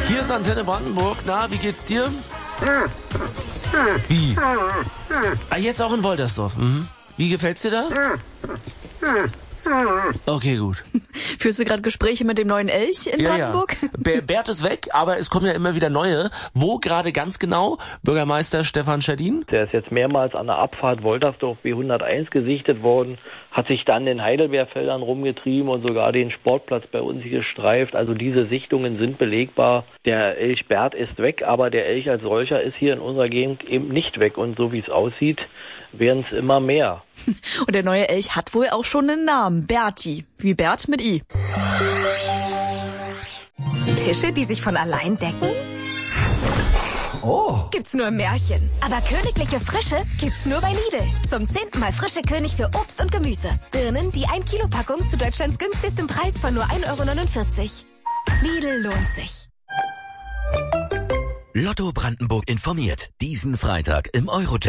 Hier ist Antenne Brandenburg. Na, wie geht's dir? Wie? Ah, jetzt auch in Woltersdorf. Mhm. Wie gefällt's dir da? Okay, gut. Führst du gerade Gespräche mit dem neuen Elch in Brandenburg? Ja. Bert ist weg, aber es kommen ja immer wieder neue. Wo gerade ganz genau? Bürgermeister Stefan Scherdin? Der ist jetzt mehrmals an der Abfahrt Woltersdorf B101 gesichtet worden, hat sich dann in Heidelbeerfeldern rumgetrieben und sogar den Sportplatz bei uns hier gestreift. Also diese Sichtungen sind belegbar. Der Elch Bert ist weg, aber der Elch als solcher ist hier in unserer Gegend eben nicht weg. Und so wie es aussieht, werden es immer mehr. Und der neue Elch hat wohl auch schon einen Namen. Berti. Wie Bert mit I. Tische, die sich von allein decken? Oh. Gibt's nur im Märchen. Aber königliche Frische gibt's nur bei Lidl. Zum 10. Mal frische König für Obst und Gemüse. Birnen, die 1 Kilo Packung zu Deutschlands günstigstem Preis von nur 1,49 €. Lidl lohnt sich. Lotto Brandenburg informiert. Diesen Freitag im Euro